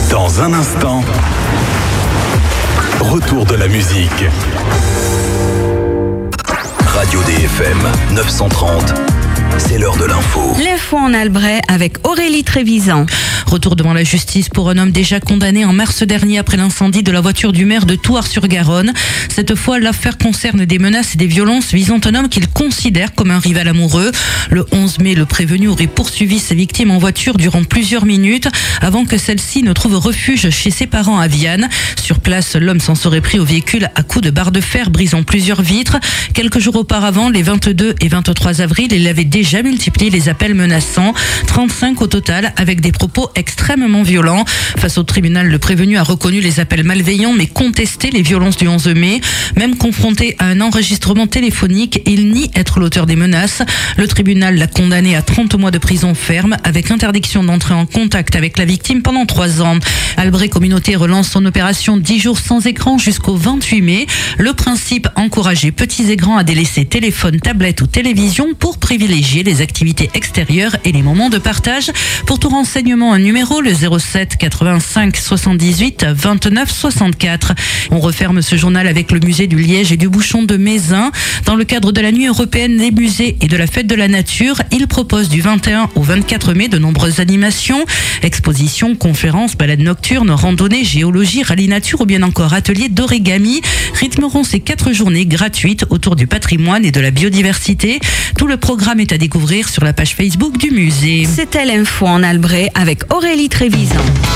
Dans un instant, retour de la musique. Radio DFM 930. C'est l'heure de l'info. L'info en Albret avec Aurélie Trévisan. Retour devant la justice pour un homme déjà condamné en mars dernier après l'incendie de la voiture du maire de Thouars-sur-Garonne. Cette fois, l'affaire concerne des menaces et des violences visant un homme qu'il considère comme un rival amoureux. Le 11 mai, le prévenu aurait poursuivi sa victime en voiture durant plusieurs minutes avant que celle-ci ne trouve refuge chez ses parents à Vianne. Sur place, l'homme s'en serait pris au véhicule à coups de barre de fer, brisant plusieurs vitres. Quelques jours auparavant, les 22 et 23 avril, il avait déjà multiplié les appels menaçants, 35 au total, avec des propos extrêmement violents. Face au tribunal, le prévenu a reconnu les appels malveillants mais contesté les violences du 11 mai. Même confronté à un enregistrement téléphonique, il nie être l'auteur des menaces. Le tribunal l'a condamné à 30 mois de prison ferme avec interdiction d'entrer en contact avec la victime pendant 3 ans. Albret Communauté relance son opération 10 jours sans écran jusqu'au 28 mai. Le principe, encourager petits et grands à délaisser téléphone, tablette ou télévision pour privilégier les activités extérieures et les moments de partage. Pour tout renseignement, un numéro, le 07 85 78 29 64. On referme ce journal avec le musée du Liège et du Bouchon de Mézin. Dans le cadre de la nuit européenne des musées et de la fête de la nature, il propose du 21 au 24 mai de nombreuses animations, expositions, conférences, balades nocturnes, randonnées, géologie, rallye nature ou bien encore ateliers d'origami rythmeront ces 4 journées gratuites autour du patrimoine et de la biodiversité. Tout le programme est à découvrir sur la page Facebook du musée. C'était l'info en Albret avec Aurélie Trévisan.